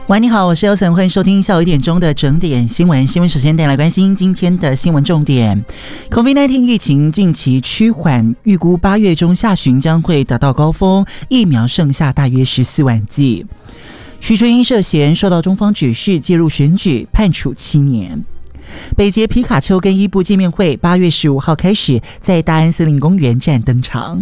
喂，你好，我是尤森，欢迎收听下午1点钟的整点新闻。首先带来关心今天的新闻重点。COVID-19 疫情近期趋缓，预估8月中下旬将会达到高峰，疫苗剩下大约14万剂。徐春英涉嫌受到中方指示介入选举，判处7年。北捷皮卡丘跟伊布见面会8月15号开始在大安森林公园站登场。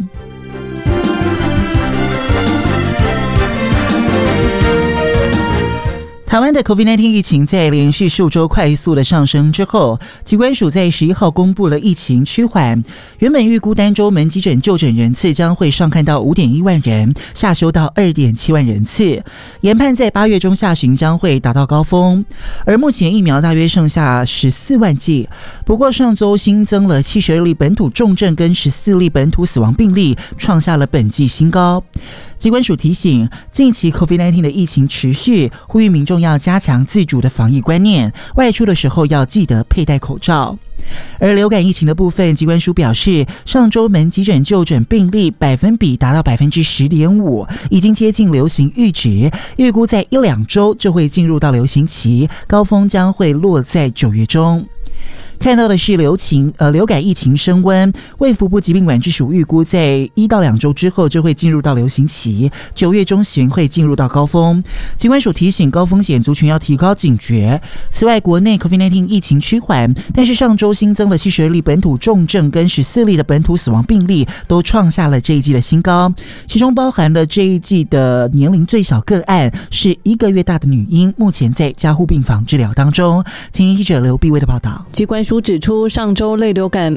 台湾的 COVID-19 疫情在连续数周快速的上升之后，疾管署在11号公布了疫情趋缓，原本预估单周门急诊就诊人次将会上看到 5.1 万人，下修到 2.7 万人次，研判在8月中下旬将会达到高峰。而目前疫苗大约剩下14万剂，不过上周新增了72例本土重症跟14例本土死亡病例，创下了本季新高。疾管署提醒，近期 COVID-19 的疫情持续，呼吁民众要加强自主的防疫观念，外出的时候要记得佩戴口罩。而流感疫情的部分，疾管署表示，上周门急诊就诊病例百分比达到 10.5%， 已经接近流行阈值，预估在1-2周就会进入到流行期，高峰将会落在9月中。看到的是流感疫情升温，卫福部疾病管制署预估在1到2周之后就会进入到流行期，9月中旬会进入到高峰。疾管署提醒高风险族群要提高警觉。此外，国内 COVID-19 疫情趋缓，但是上周新增了72例本土重症跟14例的本土死亡病例，都创下了这一季的新高，其中包含了这一季的年龄最小个案是1个月大的女婴，目前在加护病房治疗当中。今天记者刘碧薇的报道。 疾管署指出，上周类流感